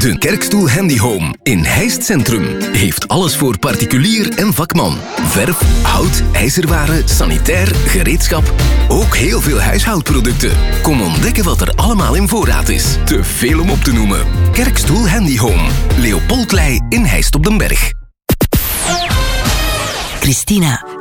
De Kerkstoel Handy Home in Heist Centrum heeft alles voor particulier en vakman. Verf, hout, ijzerwaren, sanitair, gereedschap. Ook heel veel huishoudproducten. Kom ontdekken wat er allemaal in voorraad is. Te veel om op te noemen. Kerkstoel Handy Home. Leopoldlei in Heist op den Berg. Christina,